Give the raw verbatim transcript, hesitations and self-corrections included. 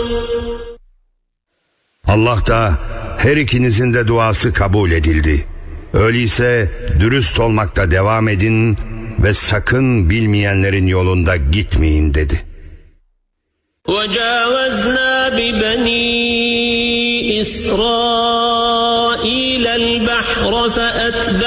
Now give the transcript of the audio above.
Allah da her ikinizin de duası kabul edildi. Öyleyse dürüst olmakta devam edin ve sakın bilmeyenlerin yolunda gitmeyin dedi. وَجَاوَزْنَا بِبَنِي إِسْرَائِيلَ الْبَحْرَ فَأَتْبَعُوا